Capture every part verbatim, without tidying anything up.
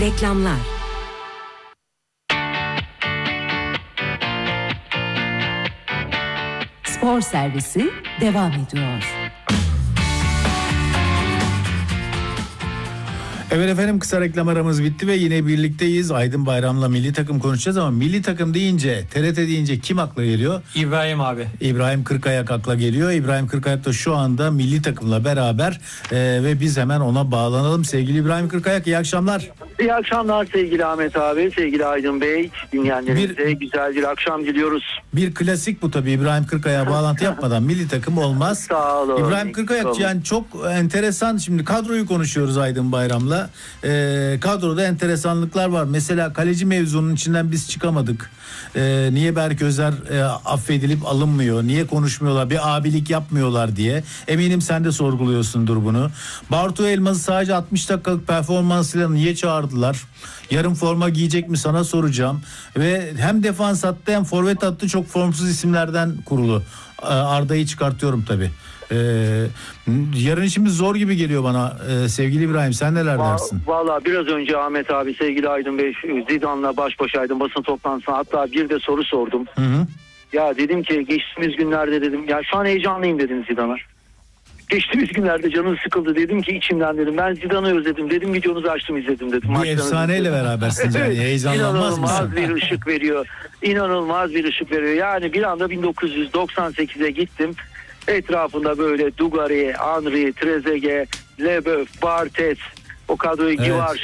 Reklamlar. Spor servisi devam ediyor. Evet efendim, kısa reklam aramız bitti ve yine birlikteyiz. Aydın Bayram'la milli takım konuşacağız ama milli takım deyince, T R T deyince kim akla geliyor? İbrahim abi. İbrahim Kırkayak akla geliyor. İbrahim Kırkayak da şu anda milli takımla beraber e, ve biz hemen ona bağlanalım. Sevgili İbrahim Kırkayak, iyi akşamlar. İyi akşamlar sevgili Ahmet abi, sevgili Aydın Bey, dinleyenlerimize bir, güzel bir akşam diliyoruz. Bir klasik bu tabii, İbrahim Kırkayak'a bağlantı yapmadan milli takım olmaz. Sağ olun. İbrahim Kırkayak yani çok enteresan, şimdi kadroyu konuşuyoruz Aydın Bayram'la. Ee, kadroda enteresanlıklar var. Mesela kaleci mevzunun içinden biz çıkamadık. Ee, niye Berk Özer e, affedilip alınmıyor? Niye konuşmuyorlar? Bir abilik yapmıyorlar diye. Eminim sen de sorguluyorsundur bunu. Bartu Elmas'ı sadece altmış dakikalık performansıyla niye çağırdılar? Yarın forma giyecek mi sana soracağım. Ve hem defans hattı hem forvet hattı çok formsuz isimlerden kurulu. Arda'yı çıkartıyorum tabii. Ee, yarın işimiz zor gibi geliyor bana. Ee, sevgili İbrahim, sen neler Va- dersin? Valla biraz önce Ahmet abi, sevgili Aydın Bey, Zidane'la baş başaydım basın toplantısına, hatta bir de soru sordum. Hı hı. Ya dedim ki geçtiğimiz günlerde dedim ya şu an heyecanlıyım dedim Zidane'a. Geçtiğimiz günlerde canım sıkıldı, dedim ki içimden dedim ben Zidane'ı özledim dedim, videonuzu açtım izledim dedim. Bir efsaneyle berabersiniz yani, heyecanlanmaz mısın? İnanılmaz bir ışık veriyor. İnanılmaz bir ışık veriyor. Yani bir anda bin dokuz yüz doksan sekize gittim. Etrafında böyle Dugarry, Henry, Trezeguet, Leboeuf, Barthez, o kadroyu evet. Givaş,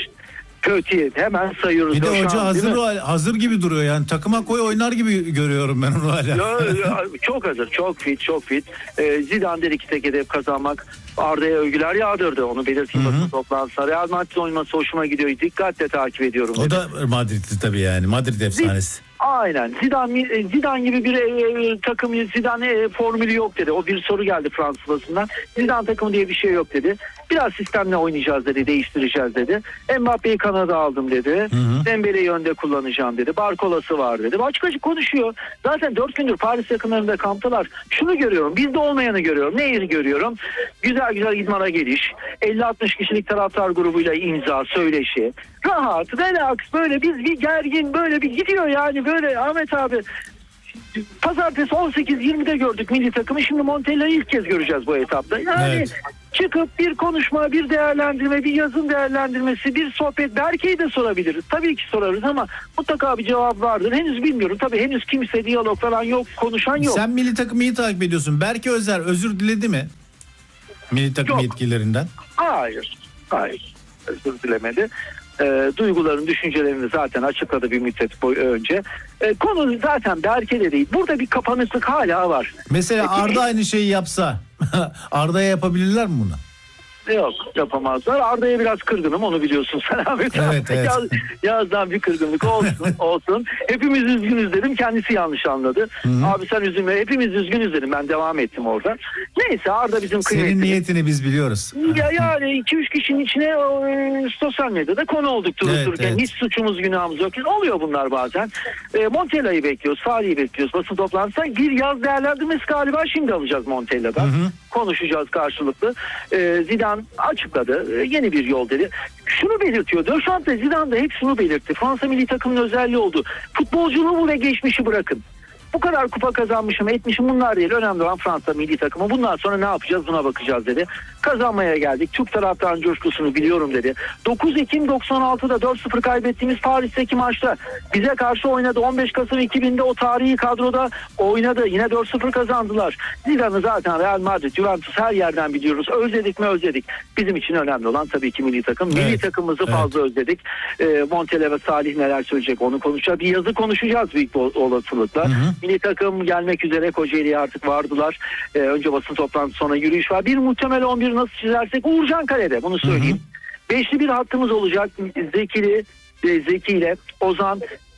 Kötü, hemen sayıyoruz. Bir de Loşan, hoca hazır hazır gibi duruyor yani, takıma koy oynar gibi görüyorum ben onu hala. Ya, ya, çok hazır, çok fit, çok fit. Ee, Zidane dedi ki tek hedef kazanmak. Arda'ya övgüler yağdırdı, onu belirteyim basın toplantısında. Real Madrid oynaması hoşuma gidiyor, dikkatle takip ediyorum dedi. O da Madrid'li tabii yani, Madrid efsanesi. Aynen. Zidane, Zidane gibi bir e, takım, Zidane e, formülü yok dedi. O bir soru geldi Fransız basından. Zidane takımı diye bir şey yok dedi. Biraz sistemle oynayacağız dedi, değiştireceğiz dedi. Mbappe'yi kanada aldım dedi. Dembele'yi önde kullanacağım dedi. Barkola'sı var dedi. Açık açık konuşuyor. Zaten dört gündür Paris yakınlarında kamptalar. Şunu görüyorum, bizde olmayanı görüyorum. Neyi görüyorum? Güzel güzel idmana geliş. elli altmış kişilik taraftar grubuyla imza, söyleşi. Rahat, relax, böyle biz bir gergin, böyle bir gidiyor yani, böyle Ahmet abi. Pazartesi on sekiz yirmide gördük milli takımı, şimdi Montella'yı ilk kez göreceğiz bu etapta. Yani evet. Çıkıp bir konuşma, bir değerlendirme, bir yazın değerlendirmesi, bir sohbet. Berke'yi de sorabiliriz. Tabii ki sorarız ama mutlaka bir cevap vardır. Henüz bilmiyorum. Tabii henüz kimse diyalog falan yok, konuşan yok. Sen milli takımı iyi takip ediyorsun. Berke Özer özür diledi mi? Milli takım yok. Yetkililerinden. Hayır. Hayır. Özür dilemedi. E, duyguların, düşüncelerini zaten açıkladı bir müddet boy önce. E, konu zaten Berke'de değil. Burada bir kapanıklık hala var. Mesela Peki, Arda aynı şeyi yapsa Arda'ya yapabilirler mi bunu? Yok, yapamazlar. Arda'ya biraz kırgınım, onu biliyorsun sen Ahmet. Evet, evet. Yaz, yazdan bir kırgınlık olsun olsun. Hepimiz üzgünüz dedim, kendisi yanlış anladı. Hı-hı. Abi sen üzülme, hepimiz üzgünüz dedim, ben devam ettim orada. Neyse, Arda bizim kıymetli. Senin niyetini biz biliyoruz. Ya yani iki üç kişinin içine e, sosyal medyada konu olduk durup evet, dururken. Evet. Hiç suçumuz günahımız yok. Oluyor bunlar bazen. E, Montella'yı bekliyoruz, Salih'i bekliyoruz. Basın toplantısında bir yaz değerlendirmesi galiba şimdi alacağız Montella'dan. Hı-hı. Konuşacağız karşılıklı. E, Zidane açıkladı. E, yeni bir yol dedi. Şunu belirtiyor. Deschamps da Zidane da hep şunu belirtti. Fransa milli takımının özelliği oldu. Futbolculuğu ve geçmişi bırakın. Bu kadar kupa kazanmışım, etmişim, bunlar değil. Önemli olan Fransa milli takımı. Bundan sonra ne yapacağız, buna bakacağız dedi. Kazanmaya geldik. Türk taraftarın coşkusunu biliyorum dedi. dokuz Ekim doksan altıda dört sıfır kaybettiğimiz Paris'teki maçta bize karşı oynadı. on beş Kasım iki binde o tarihi kadroda oynadı. Yine dört sıfır kazandılar. Zidane'ı zaten Real Madrid, Juventus her yerden biliyoruz. Özledik mi özledik. Bizim için önemli olan tabii ki milli takım. Milli evet. takımımızı evet. fazla özledik. E, Montella ve Salih neler söyleyecek onu konuşacağız. Bir yazı konuşacağız büyük olasılıkla. Hı hı. Milli takım gelmek üzere, Kocaeli'ye artık vardılar. Ee, önce basın toplantısı, sonra yürüyüş var. Bir muhtemel on bir nasıl çizersek Uğurcan kalede, bunu söyleyeyim. Hı hı. Beşli bir hattımız olacak. Zekili, Zeki ile Ozan,